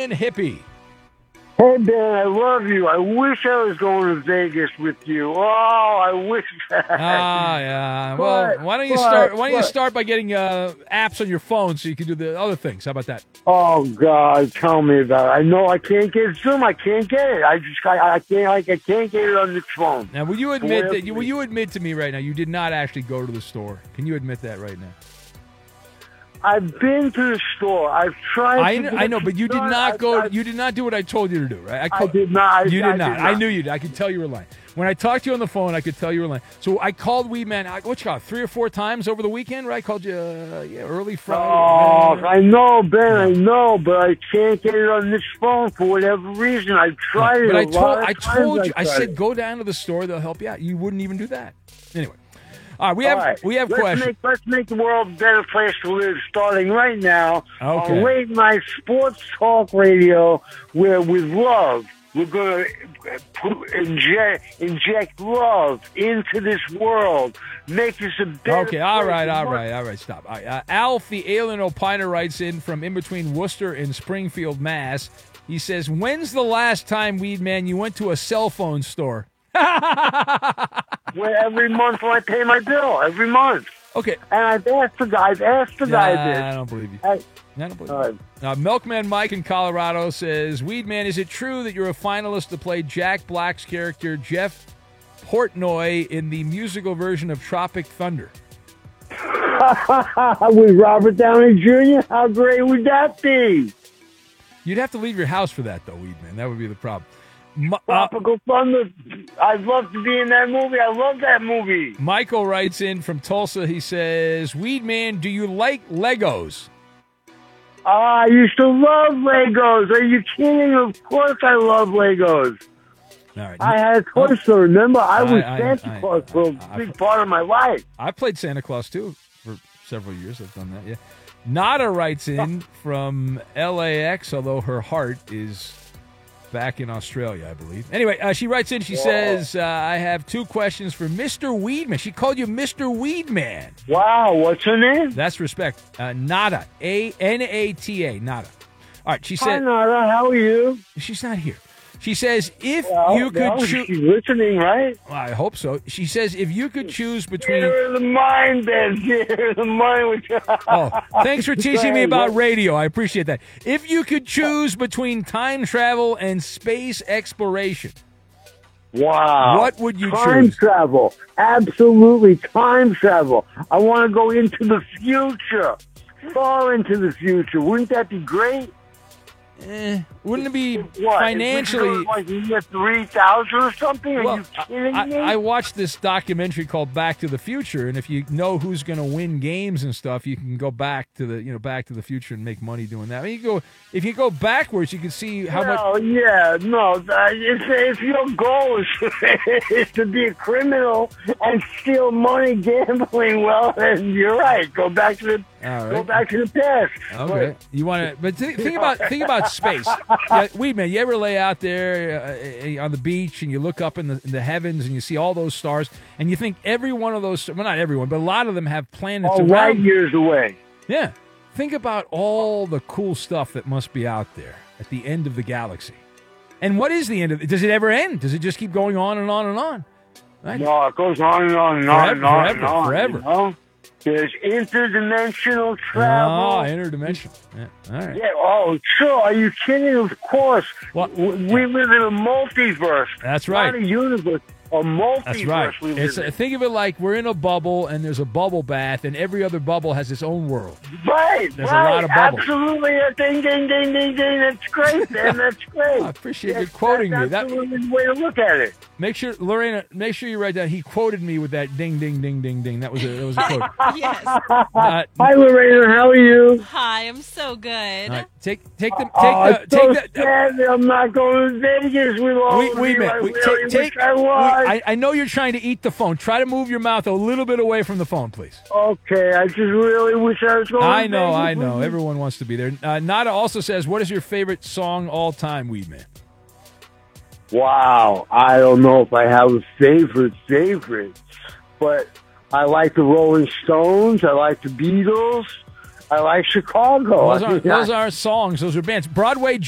Brian Hippie. Hey, Ben, I love you. I wish I was going to Vegas with you. Oh, I wish that. Yeah. Well, why don't you start by getting apps on your phone so you can do the other things? How about that? Oh God, tell me about it. I know I can't get Zoom. I can't get it. I can't get it on this phone. Now, will you admit to me right now you did not actually go to the store? Can you admit that right now? I've been to the store. I've tried. I know, but you did not go. You did not do what I told you to do, right? I did not. You did not. I knew you did. I could tell you were lying. When I talked to you on the phone, I could tell you were lying. So I called Weedman. What you got? 3 or 4 times over the weekend, right? I called you, early Friday. Oh, I know, Ben. I know, but I can't get it on this phone for whatever reason. I've tried it. But I told you. I said go down to the store. They'll help you out. You wouldn't even do that. Anyway. All right, we have questions. Let's make the world a better place to live, starting right now on late night sports talk radio, where with love we're going to inject love into this world, make this a better. Okay, all right, stop. All right, Alf, the alien opiner, writes in from in between Worcester and Springfield, Mass. He says, "When's the last time, Weedman, you went to a cell phone store?" Well, every month when I pay my bill, every month. Okay. And I've asked the guy this. I don't believe you. I don't believe you. Milkman Mike in Colorado says, Weedman, is it true that you're a finalist to play Jack Black's character Jeff Portnoy in the musical version of Tropic Thunder? With Robert Downey Jr.? How great would that be? You'd have to leave your house for that, though, Weedman. That would be the problem. Tropical Thunder. I'd love to be in that movie. I love that movie. Michael writes in from Tulsa. He says, Weedman, do you like Legos? I used to love Legos. Are you kidding? Of course I love Legos. All right. I had a toy store. Remember, I was Santa Claus for a big part of my life. I played Santa Claus, too, for several years. I've done that, yeah. Nada writes in from LAX, although her heart is back in Australia, I believe. Anyway, she writes in, she says, I have 2 questions for Mr. Weedman. She called you Mr. Weedman. Wow, what's her name? That's respect. Nada. A-N-A-T-A, Nada. All right, she said. Hi, Nada, how are you? She's not here. She says, if you could choose. She's listening, right? Well, I hope so. She says, if you could choose between. Get the mind, Ben. Get the mind. Oh, thanks for teaching me about radio. I appreciate that. If you could choose between time travel and space exploration. Wow. What would you choose? Time travel. Absolutely time travel. I want to go into the future. Far into the future. Wouldn't that be great? Wouldn't it be financially? Like year 3000 or something? Are you kidding me? I watched this documentary called Back to the Future, and if you know who's going to win games and stuff, you can go back to the Back to the Future and make money doing that. I mean, if you go backwards, you can see how much. Oh yeah, no. If your goal is to be a criminal and steal money gambling, well, then you're right. Go back to the past. Okay, you want to, but think about space. Weedman, you ever lay out there on the beach and you look up in the heavens and you see all those stars and you think every one of those, well, not everyone, but a lot of them have planets around. Light years away. Yeah. Think about all the cool stuff that must be out there at the end of the galaxy. And what is the end of it? Does it ever end? Does it just keep going on and on and on? Right? No, it goes on and on and on and on and on. Forever. You know? There's interdimensional travel. Oh, interdimensional. Yeah. All right. Yeah. Oh, sure. Are you kidding? Of course. Well, we live in a multiverse. That's right. Not a universe. A multiverse. That's right. Think of it like we're in a bubble and there's a bubble bath and every other bubble has its own world. Right. There's a lot of bubbles. Absolutely. Ding, ding, ding, ding, ding. That's great, man. That's great. I appreciate you quoting me. That's the way to look at it. Make sure, Lorena, you write down. He quoted me with that ding, ding, ding, ding, ding. That was a quote. Yes. Hi, Lorena. How are you? Hi, I'm so good. Right. Take sad I'm not going to Vegas with all of you. I really wish I was. I know you're trying to eat the phone. Try to move your mouth a little bit away from the phone, please. Okay, I just really wish I was going to Vegas. I know. Everyone wants to be there. Nada also says, what is your favorite song all time, Weedman? Wow, I don't know if I have a favorite, but I like the Rolling Stones. I like the Beatles. I like Chicago. Those aren't songs. Those are bands. Broadway